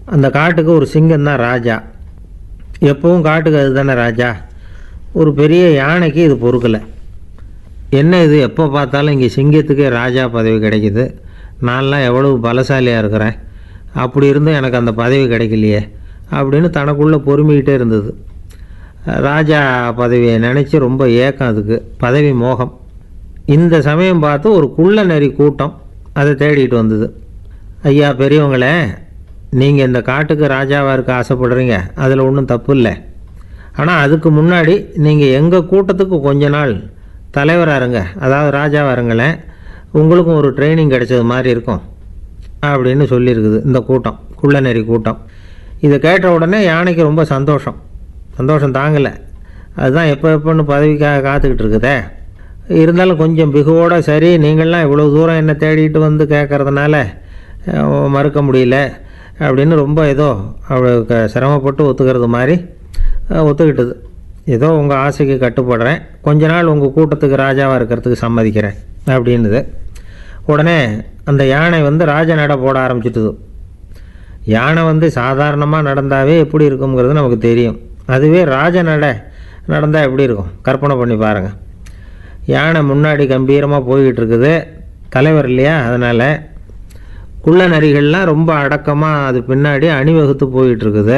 அந்த காட்டுக்கு ஒரு சிங்கம் தான் ராஜா. எப்பவும் காட்டுக்கு அது தானே ராஜா. ஒரு பெரிய யானைக்கு இது பொறுக்கலை. என்ன இது, எப்போ பார்த்தாலும் இங்கே சிங்கத்துக்கே ராஜா பதவி கிடைக்கிது, நான்லாம் எவ்வளவு பலசாலியாக இருக்கிறேன், அப்படி இருந்தும் எனக்கு அந்த பதவி கிடைக்கலையே அப்படின்னு தனக்குள்ளே பொறுமிக்கிட்டே இருந்தது. ராஜா பதவியை நினச்சி ரொம்ப ஏக்கம், அதுக்கு பதவி மோகம். இந்த சமயம் பார்த்து ஒரு குள்ள நரி கூட்டம் அதை தேடிட்டு வந்தது. ஐயா பெரியவங்களே, நீங்கள் இந்த காட்டுக்கு ராஜாவாக இருக்க ஆசைப்படுறீங்க, அதில் ஒன்றும் தப்பு இல்லை. ஆனால் அதுக்கு முன்னாடி நீங்கள் எங்கள் கூட்டத்துக்கு கொஞ்ச நாள் தலைவராக இருங்க, அதாவது ராஜாவாக இருங்களேன், உங்களுக்கும் ஒரு ட்ரைனிங் கிடைச்சது மாதிரி இருக்கும் அப்படின்னு சொல்லியிருக்குது இந்த கூட்டம், குள்ளநெறி கூட்டம். இதை கேட்ட உடனே யானைக்கு ரொம்ப சந்தோஷம் தாங்கலை. அதுதான் எப்போன்னு பதவிக்காக காத்துக்கிட்டு இருக்குதே. இருந்தாலும் கொஞ்சம் பிகுவோட, சரி நீங்கள்லாம் இவ்வளோ தூரம் என்ன தேடிட்டு வந்து கேட்குறதுனால மறுக்க முடியல அப்படின்னு ரொம்ப ஏதோ அவளுக்கு சிரமப்பட்டு ஒத்துக்கிறது மாதிரி ஒத்துக்கிட்டது. ஏதோ உங்கள் ஆசைக்கு கட்டுப்படுறேன், கொஞ்ச நாள் உங்கள் கூட்டத்துக்கு ராஜாவாக இருக்கிறதுக்கு சம்மதிக்கிறேன் அப்படின்னுது. உடனே அந்த யானை ராஜ நட போட ஆரம்பிச்சிட்டுது. யானை சாதாரணமாக நடந்தாவே எப்படி இருக்குங்கிறது நமக்கு தெரியும். அதுவே ராஜ நடந்தால் எப்படி இருக்கும் கற்பனை பண்ணி பாருங்கள். யானை முன்னாடி கம்பீரமாக போய்கிட்டு இருக்குது, தலைவர் இல்லையா, அதனால் குள்ள நரிகள்லாம் ரொம்ப அடக்கமாக அது பின்னாடி அணிவகுத்து போயிட்டுருக்குது.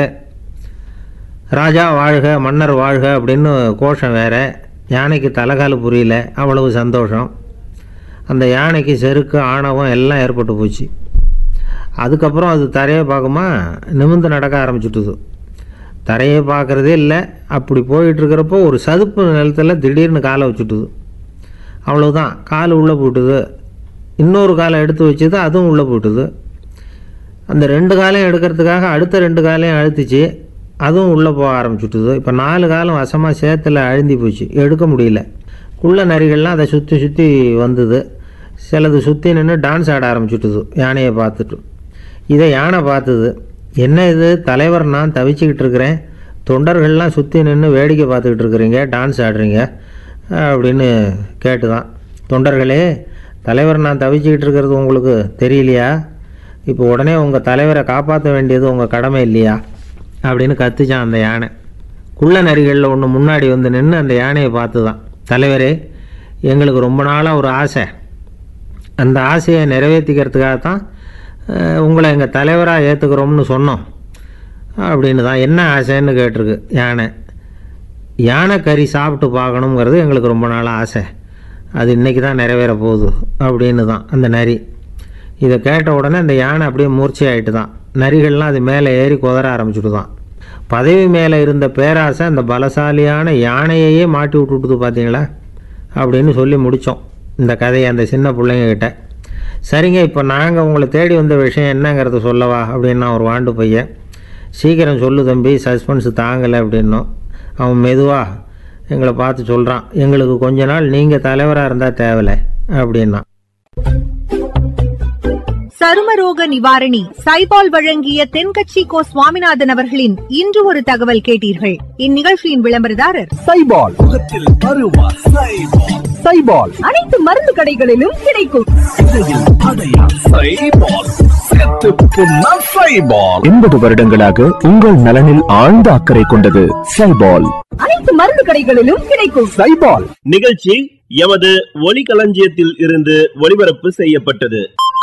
ராஜா வாழ்க, மன்னர் வாழ்க அப்படின்னு கோஷம் வேறு. யானைக்கு தலைகால் புரியல, அவ்வளவு சந்தோஷம். அந்த யானைக்கு செருக்கு ஆணவம் எல்லாம் ஏற்பட்டு போச்சு. அதுக்கப்புறம் அது தரையை பார்க்குமா, நிமிர்ந்து நடக்க ஆரம்பிச்சுட்டுது. தரையை பார்க்குறதே இல்லை. அப்படி போயிட்டுருக்கிறப்போ ஒரு சதுப்பு நிலத்தில் திடீர்னு காலை வச்சுட்டுது. அவ்வளோதான், கால் உள்ளே போட்டுது. இன்னொரு காலை எடுத்து வச்சுது, அதுவும் உள்ளே போட்டுது. அந்த 2 காலையும் எடுக்கிறதுக்காக அடுத்த 2 காலையும் அழுத்திச்சு, அதுவும் உள்ளே போக ஆரம்பிச்சுட்டுது. இப்போ 4 காலம் வசமாக சேத்துல அழுந்தி போச்சு, எடுக்க முடியல. குள்ள நரிகள்லாம் அதை சுற்றி வந்தது. சிலது சுற்றி நின்று டான்ஸ் ஆட ஆரம்பிச்சுட்டுது யானையை பார்த்துட்டு. இதை யானை பார்த்தது. என்ன இது தலைவர், நான் தவிச்சிக்கிட்டு இருக்கிறேன், தொண்டர்கள்லாம் சுற்றி நின்று வேடிக்கை பார்த்துக்கிட்டு இருக்கிறீங்க, டான்ஸ் ஆடுறீங்க அப்படின்னு கேட்டு தான். தொண்டர்களே, தலைவர் நான் தவிச்சிக்கிட்டு இருக்கிறது உங்களுக்கு தெரியலையா? இப்போ உடனே உங்கள் தலைவரை காப்பாற்ற வேண்டியது உங்கள் கடமை இல்லையா அப்படின்னு கத்துச்சான் அந்த யானை. குள்ள நரிகளில் ஒன்று முன்னாடி நின்று அந்த யானையை பார்த்து தான், தலைவரே எங்களுக்கு ரொம்ப நாளாக ஒரு ஆசை, அந்த ஆசையை நிறைவேற்றிக்கிறதுக்காகத்தான் உங்களை எங்கள் தலைவராக ஏற்றுக்கிறோம்னு சொன்னோம் அப்படின்னு தான். என்ன ஆசைன்னு கேட்டிருக்கு யானை. யானை கறி சாப்பிட்டு பார்க்கணுங்கிறது எங்களுக்கு ரொம்ப நாளாக ஆசை, அது இன்றைக்கி தான் நிறைவேற போகுது அப்படின்னு தான் அந்த நரி. இதை கேட்ட உடனே அந்த யானை அப்படியே மூர்ச்சி ஆகிட்டு தான். நரிகள்லாம் அது மேலே ஏறி குதற ஆரம்பிச்சுட்டு தான். பதவி மேலே இருந்த பேராசை அந்த பலசாலியான யானையையே மாட்டி விட்டுட்டுது பார்த்தீங்களா அப்படின்னு சொல்லி முடித்தோம் இந்த கதையை அந்த சின்ன பிள்ளைங்கக்கிட்ட. சரிங்க, இப்போ நாங்கள் உங்களை தேடி வந்த விஷயம் என்னங்கிறத சொல்லவா அப்படின்னா ஒரு வாண்டு பையன். சீக்கிரம் சொல்லு தம்பி, சஸ்பென்ஸ் தாங்கலை அப்படின்னோம். அவன் மெதுவாக எங்களை பார்த்து சொல்கிறான், எங்களுக்கு கொஞ்ச நாள் நீங்கள் தலைவராக இருந்தால் தேவலை அப்படின்னா. சருமரோக நிவாரணி சைபால் வழங்கிய தென்கட்சி கோ சுவாமிநாதன் அவர்களின் இன்று ஒரு தகவல் கேட்டீர்கள். இந்நிகழ்ச்சியின் விளம்பரதாரர் சைபால், முகத்தில் அருவா சைபால், அனைத்து மருந்து கடைகளிலும் கிடைக்கும். 80 வருடங்களாக உங்கள் நலனில் ஆழ்ந்த அக்கறை கொண்டது சைபால். அனைத்து மருந்து கடைகளிலும் கிடைக்கும் சைபால். நிகழ்ச்சி எமது ஒலிகளஞ்சியத்தில் இருந்து ஒளிபரப்பு செய்யப்பட்டது.